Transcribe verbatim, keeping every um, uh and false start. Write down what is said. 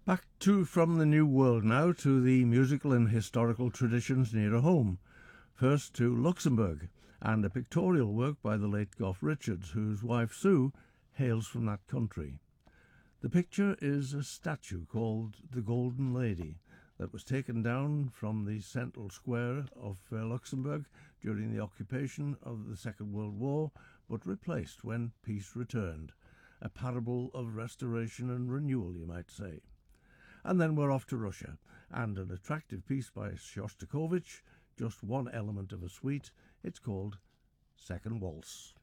Back to From the New World now to the musical and historical traditions nearer home. First to Luxembourg and a pictorial work by the late Gough Richards, whose wife Sue hails from that country. The picture is a statue called the Golden Lady that was taken down from the central square of uh, Luxembourg during the occupation of the Second World War, but replaced when peace returned. A parable of restoration and renewal, you might say. And then we're off to Russia, and an attractive piece by Shostakovich, just one element of a suite. It's called Second Waltz.